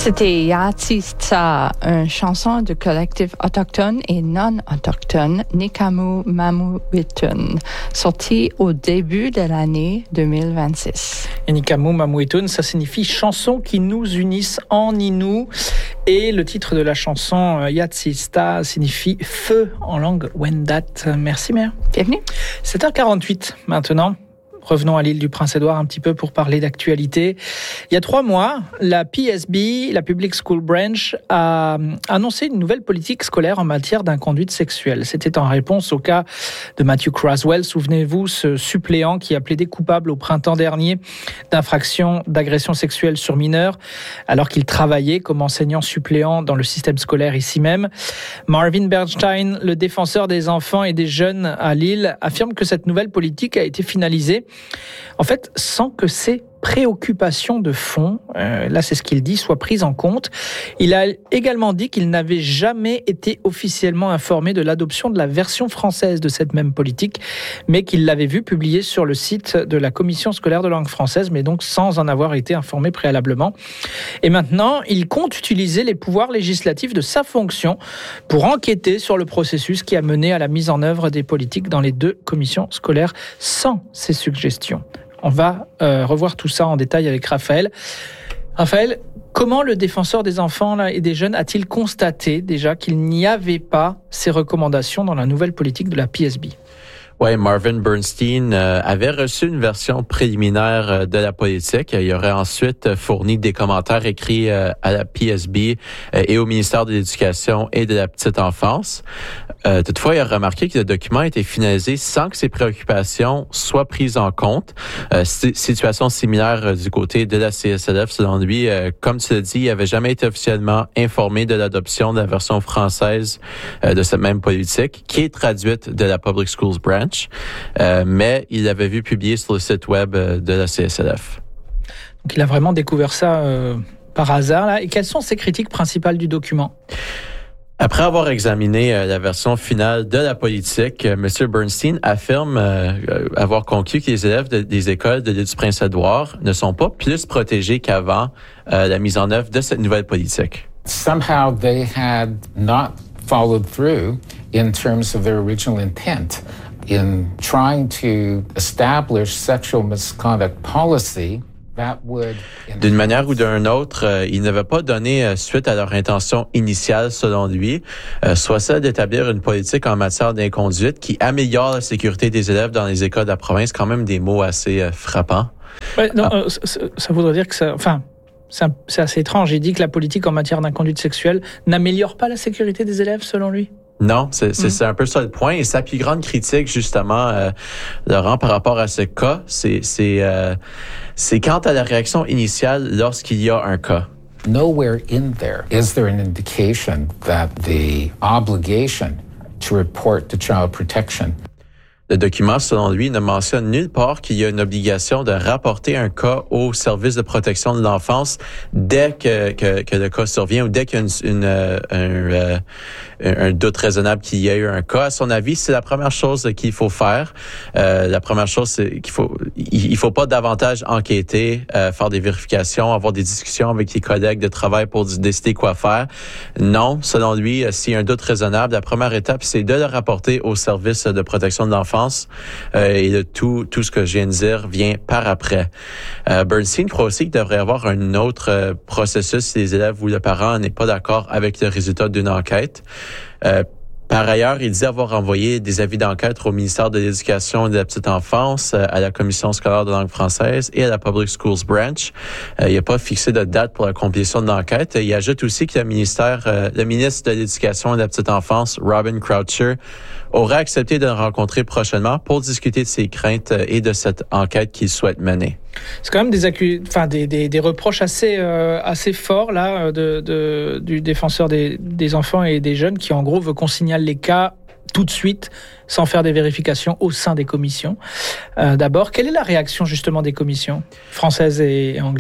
C'était Yatsista, une chanson du collectif autochtone et non-autochtone Nikamu Mamuwitun, sortie au début de l'année 2026. Et Nikamu Mamuwitun, ça signifie chanson qui nous unissent en Innu. Et le titre de la chanson Yatsista signifie feu en langue Wendat. Merci Mère. Bienvenue. 7h48 maintenant. Revenons à l'île du Prince-Édouard un petit peu pour parler d'actualité. Il y a 3 mois, la PSB, la Public School Branch, a annoncé une nouvelle politique scolaire en matière d'inconduite sexuelle. C'était en réponse au cas de Matthew Craswell. Souvenez-vous, ce suppléant qui a plaidé coupable au printemps dernier d'infraction d'agression sexuelle sur mineurs alors qu'il travaillait comme enseignant suppléant dans le système scolaire ici même. Marvin Bernstein, le défenseur des enfants et des jeunes à Lille, affirme que cette nouvelle politique a été finalisée en fait, sans que ces préoccupations de fond, là c'est ce qu'il dit, soient prises en compte. Il a également dit qu'il n'avait jamais été officiellement informé de l'adoption de la version française de cette même politique, mais qu'il l'avait vue publiée sur le site de la Commission scolaire de langue française, mais donc sans en avoir été informé préalablement. Et maintenant, il compte utiliser les pouvoirs législatifs de sa fonction pour enquêter sur le processus qui a mené à la mise en œuvre des politiques dans les 2 commissions scolaires sans ces suggestions. On va revoir tout ça en détail avec Raphaël. Raphaël, comment le défenseur des enfants et des jeunes a-t-il constaté déjà qu'il n'y avait pas ces recommandations dans la nouvelle politique de la PSB? Oui, Marvin Bernstein avait reçu une version préliminaire de la politique. Il aurait ensuite fourni des commentaires écrits à la PSB et au ministère de l'Éducation et de la petite enfance. Toutefois, il a remarqué que le document a été finalisé sans que ses préoccupations soient prises en compte. Situation similaire du côté de la CSLF, selon lui. Comme tu l'as dit, il n'avait jamais été officiellement informé de l'adoption de la version française de cette même politique, qui est traduite de la Public Schools Branch. Mais il l'avait vu publier sur le site web de la CSLF. Donc il a vraiment découvert ça par hasard. Là. Et quelles sont ses critiques principales du document? Après avoir examiné la version finale de la politique, M. Bernstein affirme avoir conclu que les élèves des écoles de l'île du Prince-Édouard ne sont pas plus protégés qu'avant la mise en œuvre de cette nouvelle politique. Somehow they had not followed through in terms of their original intent. In trying to establish sexual misconduct policy, that would... D'une manière ou d'une autre, ils n'avaient pas donné suite à leur intention initiale, selon lui, soit celle d'établir une politique en matière d'inconduite qui améliore la sécurité des élèves dans les écoles de la province. Quand même des mots assez frappants. Ouais, non, ça voudrait dire que ça... Enfin, c'est assez étrange. Il dit que la politique en matière d'inconduite sexuelle n'améliore pas la sécurité des élèves, selon lui. Non, c'est un peu ça le point. Et sa plus grande critique, justement, Laurent, par rapport à ce cas, c'est quant à la réaction initiale lorsqu'il y a un cas. Nowhere in there is there an indication that the obligation to report to child protection. Le document, selon lui, ne mentionne nulle part qu'il y a une obligation de rapporter un cas au service de protection de l'enfance dès que le cas survient ou dès qu'il y a un doute raisonnable qu'il y a eu un cas. À son avis, c'est la première chose qu'il faut faire. La première chose, c'est il faut pas davantage enquêter, faire des vérifications, avoir des discussions avec les collègues de travail pour décider quoi faire. Non, selon lui, s'il y a un doute raisonnable, la première étape, c'est de le rapporter au service de protection de l'enfance. Et tout ce que je viens de dire vient par après. Bernstein croit aussi qu'il devrait y avoir un autre processus si les élèves ou le parent n'est pas d'accord avec le résultat d'une enquête. Par ailleurs, il dit avoir envoyé des avis d'enquête au ministère de l'Éducation et de la petite enfance, à la Commission scolaire de langue française et à la Public Schools Branch. Il n'a pas fixé de date pour la complétion de l'enquête. Il ajoute aussi que le ministre de l'Éducation et de la petite enfance, Robin Croucher, aurait accepté de le rencontrer prochainement pour discuter de ses craintes et de cette enquête qu'il souhaite mener. C'est quand même des reproches assez forts là du défenseur des enfants et des jeunes qui en gros veut qu'on signale les cas tout de suite sans faire des vérifications au sein des commissions. D'abord, quelle est la réaction justement des commissions françaises et anglaises?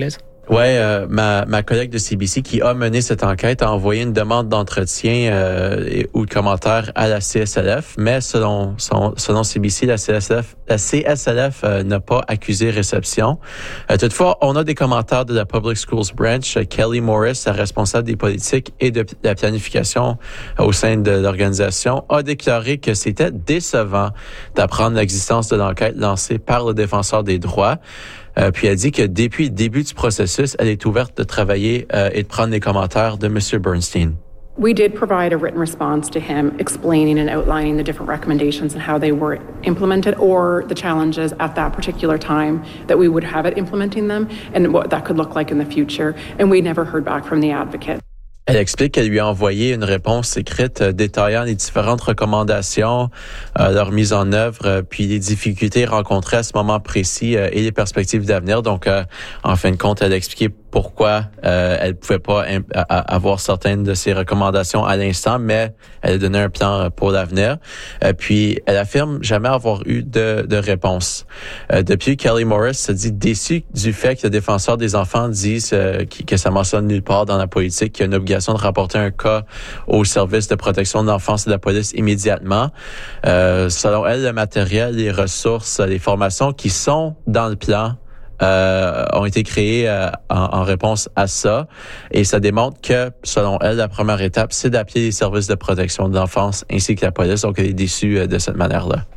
Ouais, ma collègue de CBC qui a mené cette enquête a envoyé une demande d'entretien ou de commentaire à la CSLF, mais selon CBC, la CSLF n'a pas accusé réception. Toutefois, on a des commentaires de la Public Schools Branch. Kelly Morris, la responsable des politiques et de la planification au sein de l'organisation, a déclaré que c'était décevant d'apprendre l'existence de l'enquête lancée par le défenseur des droits. Puis elle dit que depuis le début du processus, elle est ouverte de travailler et de prendre les commentaires de M. Bernstein. We did provide a written response to him explaining and outlining the different recommendations and how they were implemented or the challenges at that particular time that we would have at implementing them and what that could look like in the future. And we never heard back from the advocate. Elle explique qu'elle lui a envoyé une réponse écrite détaillant les différentes recommandations, leur mise en œuvre, puis les difficultés rencontrées à ce moment précis et les perspectives d'avenir. Donc, en fin de compte, elle a expliqué pourquoi elle pouvait pas avoir certaines de ses recommandations à l'instant, mais elle a donné un plan pour l'avenir. Puis, elle affirme jamais avoir eu de réponse. Depuis, Kelly Morris se dit déçue du fait que le défenseur des enfants dise que ça mentionne nulle part dans la politique qu'il y a une obligation de rapporter un cas au service de protection de l'enfance et de la police immédiatement. Selon elle, le matériel, les ressources, les formations qui sont dans le plan ont été créés en réponse à ça. Et ça démontre que, selon elle, la première étape, c'est d'appeler les services de protection de l'enfance ainsi que la police. Donc, elle est déçue de cette manière-là.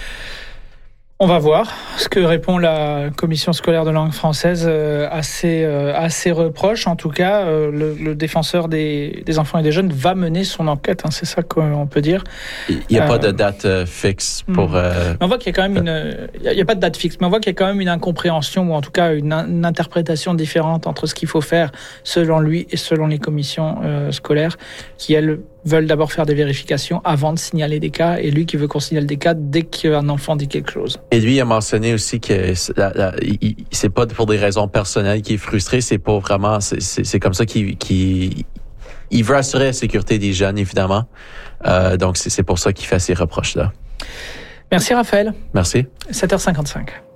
On va voir ce que répond la commission scolaire de langue française à ces reproches. En tout cas, le défenseur des enfants et des jeunes va mener son enquête. Hein, c'est ça qu'on peut dire. Il n'y a pas de date fixe pour... On voit qu'il y a quand même il n'y a pas de date fixe, mais on voit qu'il y a quand même une incompréhension ou en tout cas une interprétation différente entre ce qu'il faut faire selon lui et selon les commissions scolaires qui, elles, veulent d'abord faire des vérifications avant de signaler des cas, et lui qui veut qu'on signale des cas dès qu'un enfant dit quelque chose. Et lui a mentionné aussi que c'est pas pour des raisons personnelles qu'il est frustré, c'est pour vraiment, c'est comme ça qu'il veut assurer la sécurité des jeunes, évidemment. Donc c'est pour ça qu'il fait ces reproches-là. Merci Raphaël. Merci. 7h55.